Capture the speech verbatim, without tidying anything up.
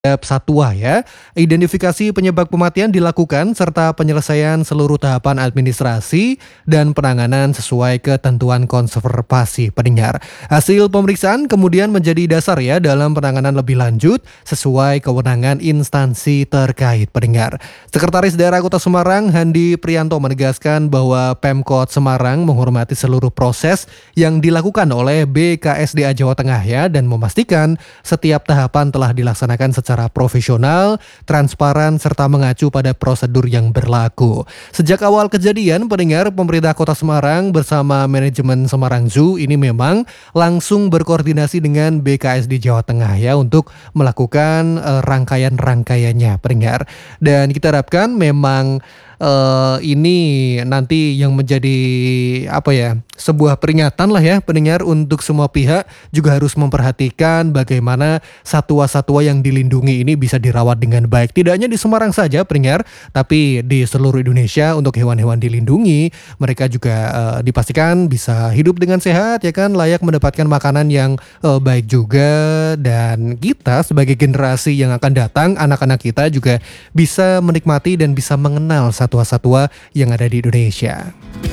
terhadap satwa ya. Identifikasi penyebab kematian dilakukan serta penyelesaian seluruh tahapan administrasi dan penanganan sesuai ketentuan konservasi pendengar. Hasil pemeriksaan kemudian menjadi dasar ya dalam penanganan lebih lanjut sesuai kewenangan instansi terkait pendengar. Sekretaris Daerah Kota Semarang Handi Prianto menegaskan bahwa Pemkot Semarang menghormati seluruh proses yang dilakukan oleh B K S D A Jawa Tengah ya dan memastikan setiap tahapan telah dilaksanakan secara secara profesional, transparan, serta mengacu pada prosedur yang berlaku. Sejak awal kejadian, pendengar pemerintah Kota Semarang bersama manajemen Semarang Zoo ini memang langsung berkoordinasi dengan B K S D Jawa Tengah ya untuk melakukan uh, rangkaian-rangkaiannya, pendengar. Dan kita harapkan memang uh, ini nanti yang menjadi apa ya, sebuah peringatan lah ya pendengar untuk semua pihak juga harus memperhatikan bagaimana satwa-satwa yang dilindungi ini bisa dirawat dengan baik. Tidak hanya di Semarang saja pendengar, tapi di seluruh Indonesia untuk hewan-hewan dilindungi mereka juga uh, dipastikan bisa hidup dengan sehat ya kan, layak mendapatkan makanan yang uh, baik juga, dan kita sebagai generasi yang akan datang, anak-anak kita juga bisa menikmati dan bisa mengenal satwa-satwa yang ada di Indonesia.